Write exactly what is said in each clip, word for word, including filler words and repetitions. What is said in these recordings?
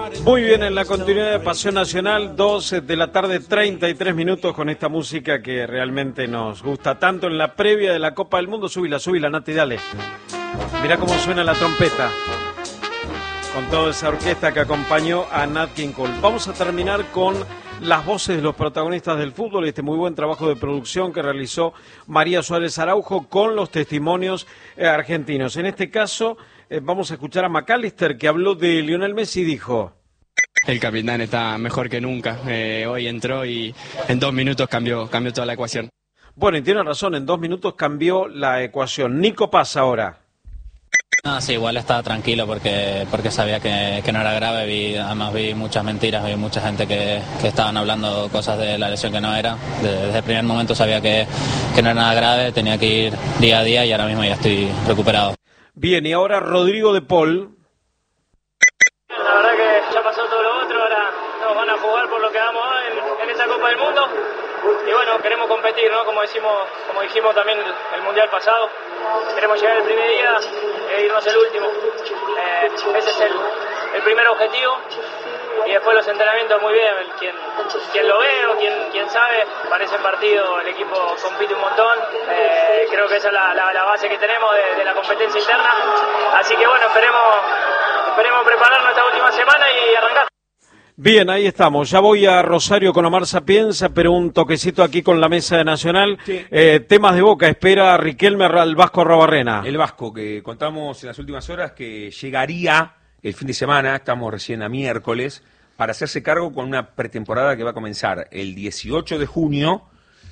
Muy bien, en la continuidad de Pasión Nacional, dos de la tarde, treinta y tres minutos, con esta música que realmente nos gusta tanto en la previa de la Copa del Mundo. Súbila, súbila, Nati, dale. Mirá cómo suena la trompeta, con toda esa orquesta que acompañó a Nat King Cole. Vamos a terminar con las voces de los protagonistas del fútbol, este muy buen trabajo de producción que realizó María Suárez Araujo con los testimonios eh, argentinos. En este caso, eh, vamos a escuchar a McAllister, que habló de Lionel Messi y dijo: el capitán está mejor que nunca, eh, hoy entró y en dos minutos cambió, cambió toda la ecuación. Bueno, y tiene razón, en dos minutos cambió la ecuación. Nico Paz ahora. No, sí, igual estaba tranquilo porque porque sabía que, que no era grave, vi, además vi muchas mentiras, vi mucha gente que, que estaban hablando cosas de la lesión que no era. Desde, desde el primer momento sabía que, que no era nada grave, tenía que ir día a día y ahora mismo ya estoy recuperado. Bien, y ahora Rodrigo de Paul. La verdad que ya pasó todo lo otro, ahora nos van a jugar por lo que damos en, en esta Copa del Mundo. Y bueno, queremos competir, ¿no? Como decimos, como dijimos también el, el Mundial pasado, queremos llegar el primer día e irnos el último. Eh, ese es el, el primer objetivo. Y después los entrenamientos muy bien, quien, quien lo ve o quien, quien sabe, parece partido, el equipo compite un montón, eh, creo que esa es la, la, la base que tenemos de, de la competencia interna, así que bueno, esperemos, esperemos prepararnos esta última semana y arrancar. Bien, ahí estamos. Ya voy a Rosario con Omar Sapienza, pero un toquecito aquí con la mesa de Nacional. Sí. Eh, temas de Boca, espera a Riquelme al Vasco Arruabarrena. El Vasco, que contamos en las últimas horas que llegaría el fin de semana, estamos recién a miércoles, para hacerse cargo con una pretemporada que va a comenzar el dieciocho de junio.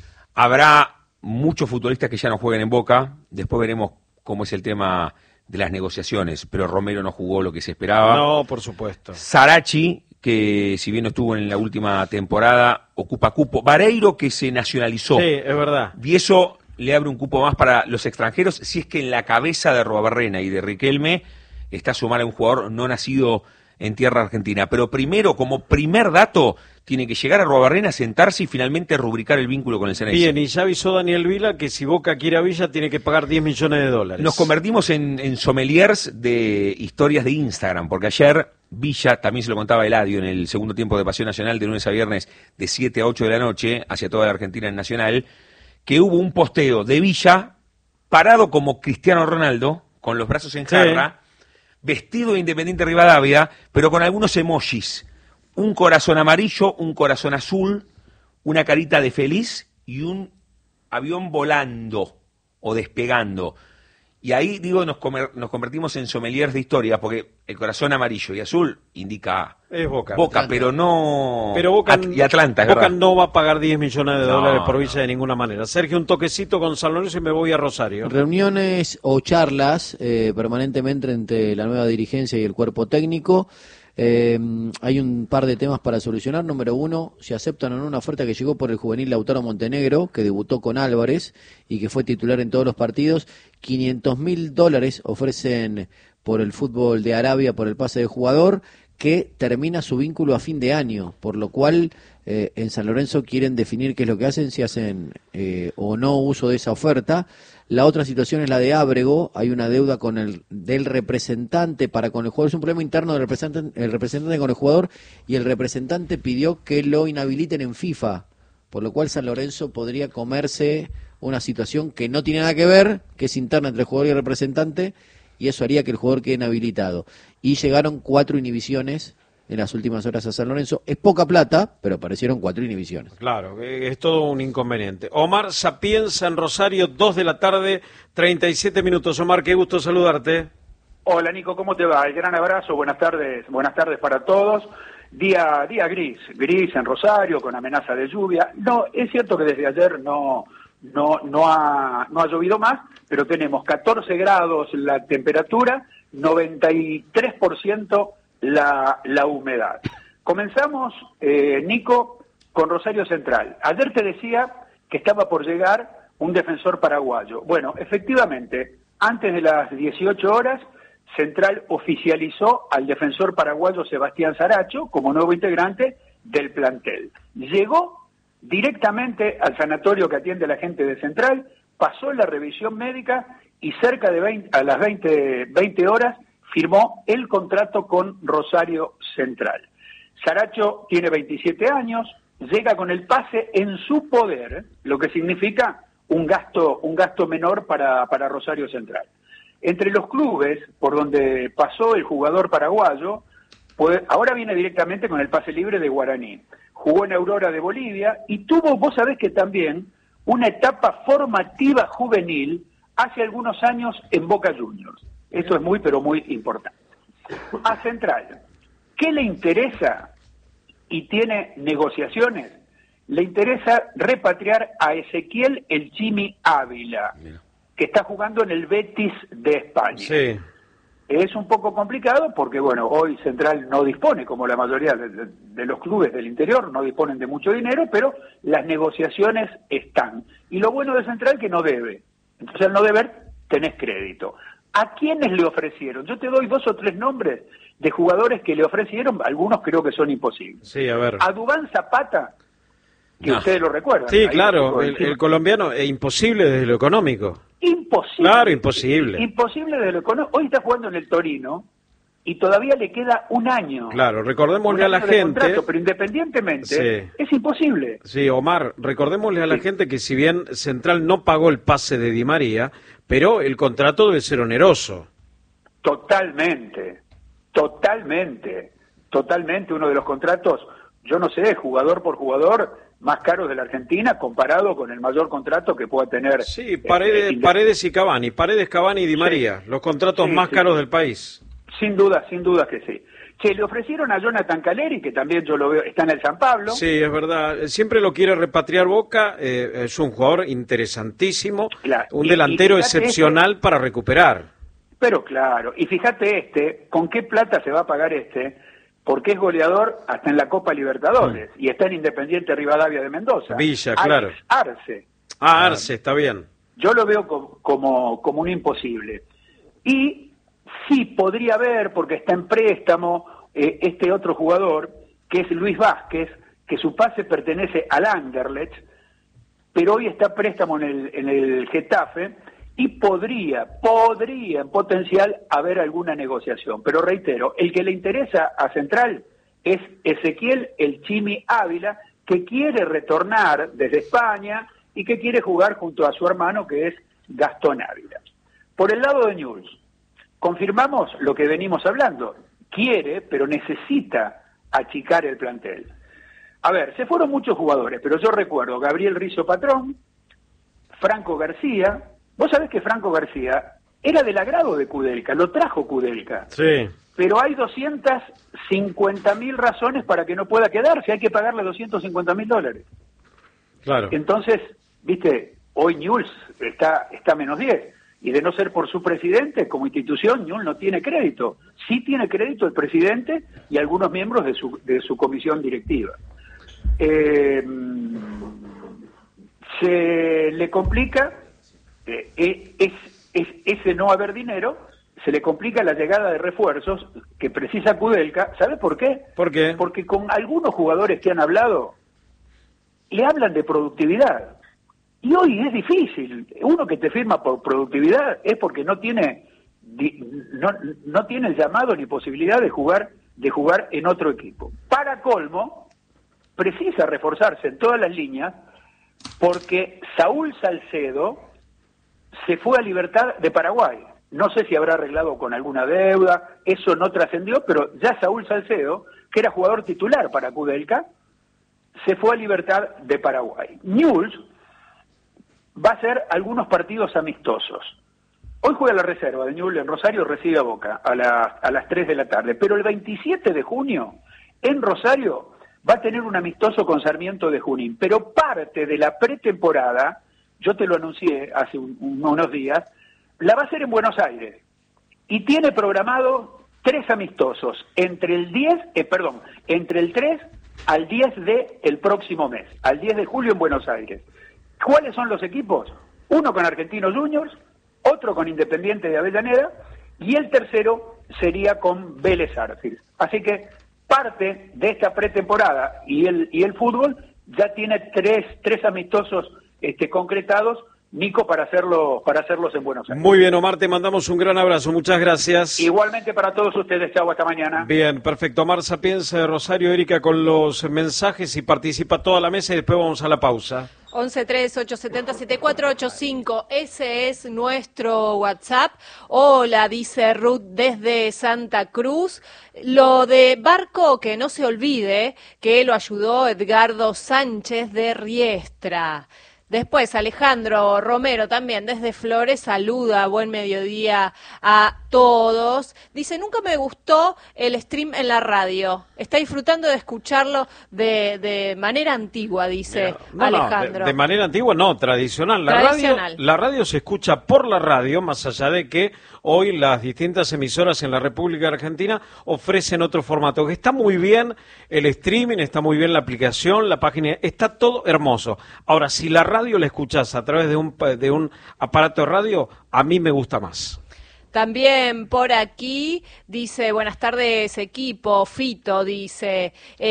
Habrá muchos futbolistas que ya no jueguen en Boca, después veremos cómo es el tema de las negociaciones, pero Romero no jugó lo que se esperaba. No, por supuesto. Sarachi, que si bien no estuvo en la última temporada, ocupa cupo. Vareiro, que se nacionalizó. Sí, es verdad. Y eso le abre un cupo más para los extranjeros, si es que en la cabeza de Arruabarrena y de Riquelme está sumar a un jugador no nacido en tierra argentina. Pero primero, como primer dato, tiene que llegar a Arruabarrena, sentarse y finalmente rubricar el vínculo con el Ceneice. Bien, y ya avisó Daniel Vila que si Boca quiere a Villa tiene que pagar diez millones de dólares. Nos convertimos en, en sommeliers de historias de Instagram, porque ayer Villa, también se lo contaba Eladio en el segundo tiempo de Pasión Nacional de lunes a viernes de siete a ocho de la noche, hacia toda la Argentina en Nacional, que hubo un posteo de Villa parado como Cristiano Ronaldo, con los brazos en jarra, sí, vestido de Independiente Rivadavia, pero con algunos emojis. Un corazón amarillo, un corazón azul, una carita de feliz y un avión volando o despegando. Y ahí, digo, nos, comer, nos convertimos en sommeliers de historia, porque el corazón amarillo y azul indica es Boca, Boca Atlanta. pero no... Pero Boca, At- y Atlanta, es Boca verdad. no va a pagar diez millones de No, dólares por Villa no. de ninguna manera. Sergio, un toquecito con San Lorenzo y me voy a Rosario. Reuniones o charlas eh, permanentemente entre la nueva dirigencia y el cuerpo técnico. Eh, hay un par de temas para solucionar. Número uno, si aceptan o no una oferta que llegó por el juvenil Lautaro Montenegro, que debutó con Álvarez y que fue titular en todos los partidos. quinientos mil dólares ofrecen por el fútbol de Arabia por el pase de jugador, que termina su vínculo a fin de año, por lo cual eh, en San Lorenzo quieren definir qué es lo que hacen, si hacen eh, o no uso de esa oferta. La otra situación es la de Ábrego, hay una deuda con el del representante para con el jugador, es un problema interno del representante, el representante con el jugador, y el representante pidió que lo inhabiliten en FIFA, por lo cual San Lorenzo podría comerse una situación que no tiene nada que ver, que es interna entre el jugador y el representante, y eso haría que el jugador quede inhabilitado. Y llegaron cuatro inhibiciones en las últimas horas a San Lorenzo. Es poca plata, pero aparecieron cuatro inhibiciones. Claro, es todo un inconveniente. Omar Sapienza en Rosario, dos de la tarde, treinta y siete minutos. Omar, qué gusto saludarte. Hola Nico, ¿cómo te va? El gran abrazo, buenas tardes, buenas tardes para todos. Día, día gris, gris en Rosario, con amenaza de lluvia. No, es cierto que desde ayer no, no, no ha, no ha llovido más, pero tenemos catorce grados la temperatura, noventa y tres por ciento la, la humedad. Comenzamos, eh, Nico, con Rosario Central. Ayer te decía que estaba por llegar un defensor paraguayo. Bueno, efectivamente, antes de las dieciocho horas, Central oficializó al defensor paraguayo Sebastián Saracho como nuevo integrante del plantel. Llegó directamente al sanatorio que atiende la gente de Central, pasó la revisión médica y cerca de veinte, a las veinte, veinte horas firmó el contrato con Rosario Central. Saracho tiene veintisiete años, llega con el pase en su poder, lo que significa un gasto, un gasto menor para, para Rosario Central. Entre los clubes por donde pasó el jugador paraguayo, pues ahora viene directamente con el pase libre de Guaraní. Jugó en Aurora de Bolivia y tuvo, vos sabés que también, una etapa formativa juvenil hace algunos años en Boca Juniors. Eso es muy, pero muy importante. A Central, ¿qué le interesa? Y tiene negociaciones. Le interesa repatriar a Ezequiel El Chimi Ávila, que está jugando en el Betis de España. Sí. Es un poco complicado porque, bueno, hoy Central no dispone, como la mayoría de, de, de los clubes del interior, no disponen de mucho dinero, pero las negociaciones están. Y lo bueno de Central es que no debe. Entonces al no deber, tenés crédito. ¿A quiénes le ofrecieron? Yo te doy dos o tres nombres de jugadores que le ofrecieron, algunos creo que son imposibles. Sí, a ver. A Duván Zapata, que No. ustedes lo recuerdan. Sí, Ahí claro, el, el, el colombiano es imposible desde lo económico. Imposible. Claro, imposible. Imposible desde lo económico. Hoy está jugando en el Torino y todavía le queda un año. Claro, recordémosle un a la año de gente... contrato, pero independientemente, Sí. es imposible. Sí, Omar, recordémosle a la Sí. gente que si bien Central no pagó el pase de Di María, pero el contrato debe ser oneroso. Totalmente, totalmente, totalmente uno de los contratos, yo no sé, jugador por jugador, más caros de la Argentina comparado con el mayor contrato que pueda tener. Sí, Paredes, eh, Paredes y Cavani, Paredes, Cavani y Di María, los contratos Sí, más sí, caros sí. del país. Sin duda, sin duda que sí. Se le ofrecieron a Jonathan Caleri, que también yo lo veo, está en el San Pablo. Sí, es verdad. Siempre lo quiere repatriar Boca. Eh, es un jugador interesantísimo, Claro. un Y- delantero y fíjate excepcional este- para recuperar. Pero claro, y fíjate este, ¿con qué plata se va a pagar este? Porque es goleador hasta en la Copa Libertadores y está en Independiente Rivadavia de Mendoza. Villa, Alex claro. Arce. Ah, Arce, está bien. Yo lo veo como, como, como un imposible. Y sí podría haber, porque está en préstamo, eh, este otro jugador, que es Luis Vázquez, que su pase pertenece al Anderlecht, pero hoy está préstamo en el, en el Getafe, y podría, podría en potencial haber alguna negociación. Pero reitero, el que le interesa a Central es Ezequiel El Chimi Ávila, que quiere retornar desde España y que quiere jugar junto a su hermano, que es Gastón Ávila. Por el lado de Newell's, confirmamos lo que venimos hablando. Quiere, pero necesita achicar el plantel. A ver, se fueron muchos jugadores, pero yo recuerdo Gabriel Rizzo Patrón, Franco García. Vos sabés que Franco García era del agrado de Kudelka, lo trajo Kudelka. Sí. Pero hay doscientas cincuenta mil razones para que no pueda quedarse, hay que pagarle doscientos cincuenta mil dólares. Claro. Entonces, viste, hoy Newell's está, está menos diez, y de no ser por su presidente, como institución, Newell's no tiene crédito. Sí tiene crédito el presidente y algunos miembros de su, de su comisión directiva. Eh, se le complica, eh, es, es, ese no haber dinero, se le complica la llegada de refuerzos que precisa Kudelka. ¿Sabe por qué? ¿Por qué? Porque con algunos jugadores que han hablado, le hablan de productividad. Y hoy es difícil. Uno que te firma por productividad es porque no tiene no, no tiene el llamado ni posibilidad de jugar de jugar en otro equipo. Para colmo, precisa reforzarse en todas las líneas porque Saúl Salcedo se fue a Libertad de Paraguay. No sé si habrá arreglado con alguna deuda, eso no trascendió, pero ya Saúl Salcedo, que era jugador titular para Kudelka, se fue a Libertad de Paraguay. Newell's va a hacer algunos partidos amistosos. Hoy juega la reserva de Newell's en Rosario, recibe a Boca a, la, a las tres de la tarde. Pero el veintisiete de junio, en Rosario, va a tener un amistoso con Sarmiento de Junín. Pero parte de la pretemporada, yo te lo anuncié hace un, unos días, la va a hacer en Buenos Aires. Y tiene programado tres amistosos, entre el diez, eh, perdón, entre el tres al diez de el próximo mes, al diez de julio en Buenos Aires. ¿Cuáles son los equipos? Uno con Argentinos Juniors, otro con Independiente de Avellaneda y el tercero sería con Vélez Sarsfield. Así que parte de esta pretemporada y el y el fútbol ya tiene tres tres amistosos este, concretados Nico, para hacerlo, para hacerlos en Buenos Aires. Muy bien, Omar, te mandamos un gran abrazo, muchas gracias. Igualmente para todos ustedes, chau, hasta mañana. Bien, perfecto. Omar Sapienza de Rosario, Erika con los mensajes y participa toda la mesa y después vamos a la pausa. once tres ocho siete cero siete cuatro ocho cinco, ese es nuestro WhatsApp. Hola, dice Ruth desde Santa Cruz. Lo de Barco, que no se olvide que lo ayudó Edgardo Sánchez de Riestra. Después, Alejandro Romero también desde Flores saluda, buen mediodía a todos. Dice, nunca me gustó el stream en la radio. Está disfrutando de escucharlo de, de manera antigua, dice no, Alejandro. No, de, de manera antigua no, tradicional. La, tradicional. Radio, la radio se escucha por la radio, más allá de que hoy las distintas emisoras en la República Argentina ofrecen otro formato. Que está muy bien el streaming, está muy bien la aplicación, la página, está todo hermoso. Ahora, si la radio la escuchás a través de un, de un aparato de radio, a mí me gusta más. También por aquí dice, buenas tardes equipo, Fito dice,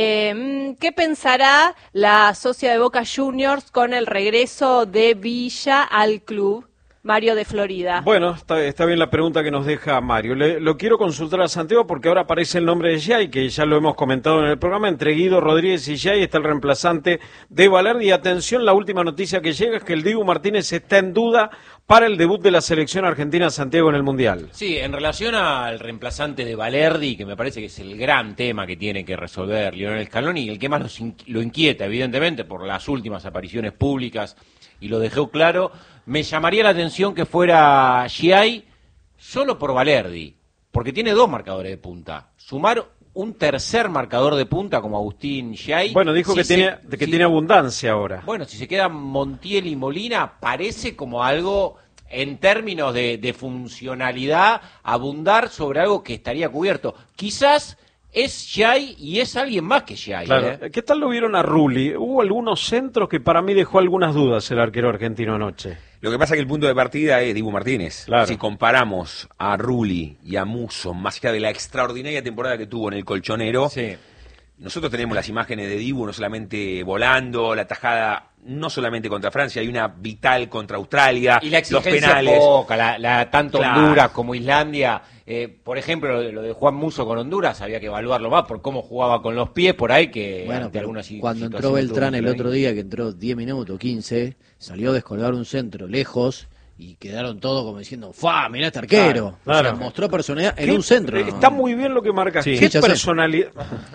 eh, ¿qué pensará la socia de Boca Juniors con el regreso de Villa al club? Mario de Florida. Bueno, está, está bien la pregunta que nos deja Mario. Le, lo quiero consultar a Santiago porque ahora aparece el nombre de Giai, que ya lo hemos comentado en el programa. Entre Guido Rodríguez y Giai está el reemplazante de Valerdi. Y atención, la última noticia que llega es que el Dibu Martínez está en duda para el debut de la selección argentina Santiago en el Mundial. Sí, en relación al reemplazante de Valerdi, que me parece que es el gran tema que tiene que resolver Lionel Scaloni, el que más los in- lo inquieta, evidentemente, por las últimas apariciones públicas, y lo dejó claro, me llamaría la atención que fuera Giai solo por Valerdi, porque tiene dos marcadores de punta. Sumar un tercer marcador de punta como Agustín Giai. Bueno, dijo si que, se, tiene, que si, tiene abundancia ahora. Bueno, si se quedan Montiel y Molina, parece como algo, en términos de, de funcionalidad, abundar sobre algo que estaría cubierto. Quizás es Giai y es alguien más que Giai. Claro. ¿eh? ¿Qué tal lo vieron a Rulli? Hubo algunos centros que para mí dejó algunas dudas el arquero argentino anoche. Lo que pasa es que el punto de partida es Dibu Martínez. Claro. Si comparamos a Rulli y a Musso, más allá de la extraordinaria temporada que tuvo en el Colchonero, Sí. nosotros tenemos las imágenes de Dibu no solamente volando, la tajada no solamente contra Francia, hay una vital contra Australia, Y la los exigencia penales. poca, la, la, tanto Claro. Honduras como Islandia. Eh, por ejemplo, lo de, lo de Juan Musso con Honduras, había que evaluarlo más por cómo jugaba con los pies por ahí que Bueno, ante pero alguna si- cuando entró situación Beltrán tuvo el que otro venir. día, que entró diez minutos, quince, salió a descolgar un centro lejos y quedaron todos como diciendo, ¡fa! Mirá este arquero. Claro, claro. O sea, mostró personalidad en ¿Qué- un centro. Está muy bien lo que marca. Sí, ¿Qué ya sé. personalidad?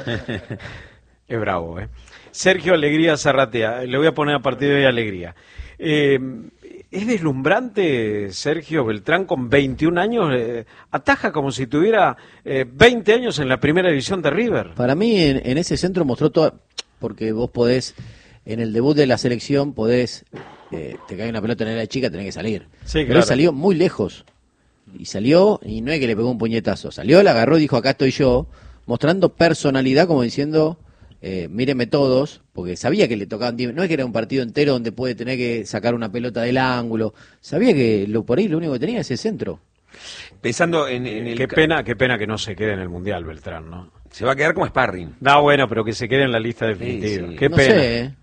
Es bravo, ¿eh? Sergio Alegría Zarratea. Le voy a poner a partir de hoy Alegría. Eh, es deslumbrante Sergio Beltrán con veintiún años. Eh, ataja como si tuviera eh, veinte años en la primera división de River. Para mí en, en ese centro mostró todo, porque vos podés, en el debut de la selección, podés, eh, te cae una pelota en la chica, tenés que salir. Sí, Pero claro. él salió muy lejos. Y salió, y no es que le pegó un puñetazo, salió, la agarró y dijo, acá estoy yo, mostrando personalidad como diciendo, eh, mírenme todos, porque sabía que le tocaban diez, no es que era un partido entero donde puede tener que sacar una pelota del ángulo, sabía que lo por ahí lo único que tenía es ese centro. Pensando en, en el... Qué pena, qué pena que no se quede en el Mundial Beltrán, ¿no? Se va a quedar como sparring. No, bueno, pero que se quede en la lista definitiva. Sí, sí. Qué no pena. sé, ¿eh?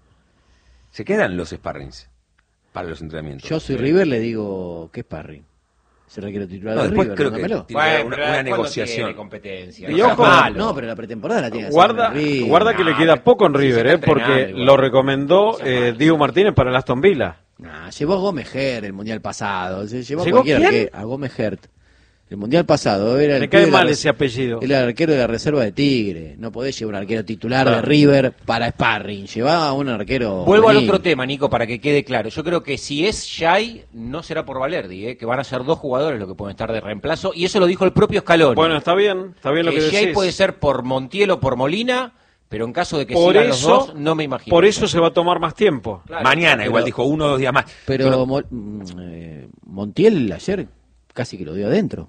Se quedan los sparrings para los entrenamientos. Yo soy River, le digo, ¿qué sparring? Se requiere titular No, de después River, creo que mándamelo. tiene que haber Bueno, una, pero una ¿cuándo negociación. tiene competencia? Y No ojo, seas malo. No, pero la pretemporada la tiene que hacer Guarda, en River. guarda que le No, queda pero poco en sí se River, está ¿eh? Porque entrenando igual. lo recomendó eh, Diego Martínez para el Aston Villa. Nah, llevó a Gómez Hert el mundial pasado. Se llevó a ¿Llegó cualquier quién? arquero, a Gómez Hert. El mundial pasado era el Me pibe cae de la mal res- ese apellido. Era el arquero de la reserva de Tigre. No podés llevar un arquero titular Claro. de River para sparring. Llevaba a un arquero. Vuelvo al juvenil. otro tema, Nico, para que quede claro. Yo creo que si es Giai, no será por Valerdi, ¿eh? Que van a ser dos jugadores los que pueden estar de reemplazo. Y eso lo dijo el propio Scaloni. Bueno, está bien, está bien lo que que Giai decís. puede ser por Montiel o por Molina, pero en caso de que Por sigan eso, los dos, no me imagino. por eso se va a tomar más tiempo. Claro, Mañana, pero- igual dijo uno o dos días más. Pero Mo- mm, eh, Montiel ayer casi que lo dio adentro.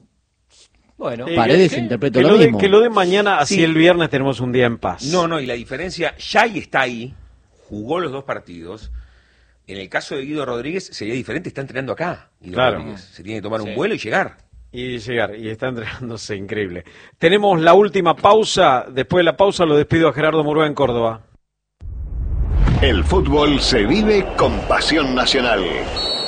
Bueno, Eh, Paredes que- interpretó que lo lo de- mismo. Que lo de mañana, así Sí. el viernes tenemos un día en paz. No, no, y la diferencia, Giai está ahí, jugó los dos partidos. En el caso de Guido Rodríguez sería diferente, está entrenando acá. Guido Claro. Rodríguez. Se tiene que tomar Sí. un vuelo y llegar. Y llegar, y está entrenándose increíble. Tenemos la última pausa. Después de la pausa lo despido a Gerardo Murúa en Córdoba. El fútbol se vive con pasión nacional.